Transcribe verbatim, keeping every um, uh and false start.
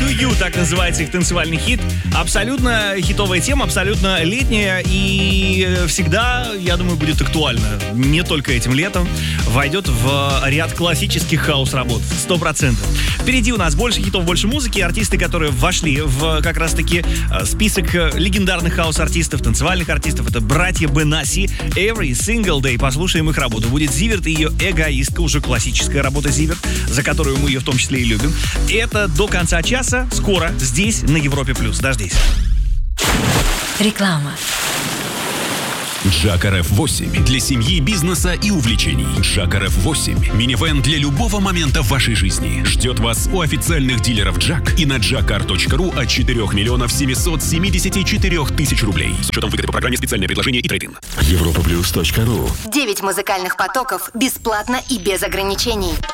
You You, так называется их танцевальный хит. Абсолютно хитовая тема, абсолютно летняя и всегда, я думаю, будет актуальна. Не только этим летом. Войдет в ряд классических хаус-работ. Сто процентов. Впереди у нас больше хитов, больше музыки. Артисты, которые вошли в как раз-таки список легендарных хаус-артистов, танцевальных артистов. Это братья Бенаси. Every Single Day. Послушаем их работу. Будет Зиверт и ее «Эгоистка». Уже классическая работа Зиверт, за которую мы ее в том числе и любим. Это до конца часа. Скоро здесь, на Европе+. Дождись. Реклама. Джак эр эф восемь для семьи, бизнеса и увлечений. Джак эр эф восемь – минивэн для любого момента в вашей жизни. Ждет вас у официальных дилеров Джак и на джакар точка ру от четырех миллионов семьсот семьдесят четыре тысяч рублей. С учетом выгоды по программе «Специальное предложение» и трейд-ин. европа плюс точка ру. Девять музыкальных потоков бесплатно и без ограничений.